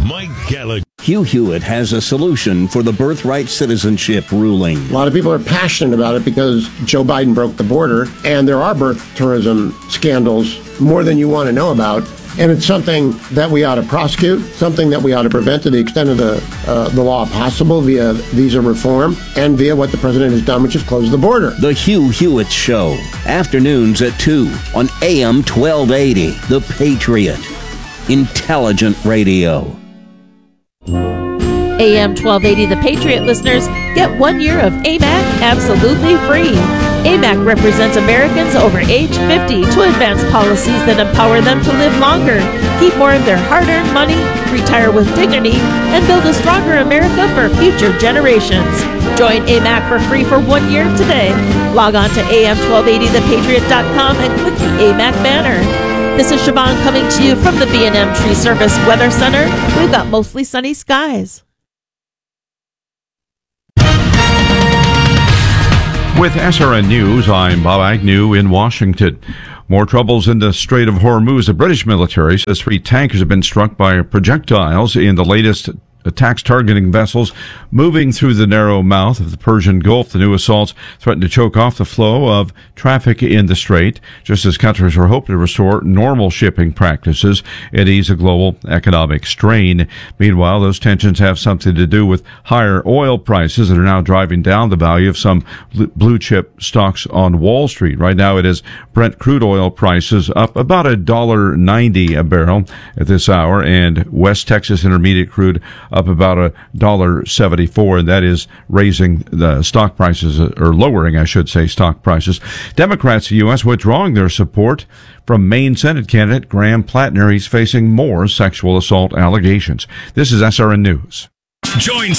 Mike Gallagher. Hugh Hewitt has a solution for the birthright citizenship ruling. A lot of people are passionate about it because Joe Biden broke the border, and there are birth tourism scandals, more than you want to know about. And it's something that we ought to prosecute, something that we ought to prevent to the extent of the law possible via visa reform and via what the president has done, which is close the border. The Hugh Hewitt Show, afternoons at 2 on AM 1280, The Patriot. Intelligent radio. AM 1280 The Patriot listeners get 1 year of AMAC absolutely free. AMAC represents Americans over age 50 to advance policies that empower them to live longer, keep more of their hard-earned money, retire with dignity, and build a stronger America for future generations. Join AMAC for free for 1 year today. Log on to am1280thepatriot.com and click the AMAC banner. This is Siobhan coming to you from the B&M Tree Service Weather Center. We've got mostly sunny skies. With SRN News, I'm Bob Agnew in Washington. More troubles in the Strait of Hormuz. The British military says 3 tankers have been struck by projectiles in the latest attacks targeting vessels moving through the narrow mouth of the Persian Gulf. The new assaults threaten to choke off the flow of traffic in the strait, just as countries are hoping to restore normal shipping practices and ease a global economic strain. Meanwhile, those tensions have something to do with higher oil prices that are now driving down the value of some blue chip stocks on Wall Street. Right now, it is Brent crude oil prices up about $1.90 a barrel at this hour, and West Texas Intermediate crude up about $1.74, and that is raising the stock prices, or lowering, I should say, stock prices. Democrats in the U.S. withdrawing their support from Maine Senate candidate Graham Plattner. He's facing more sexual assault allegations. This is SRN News. Join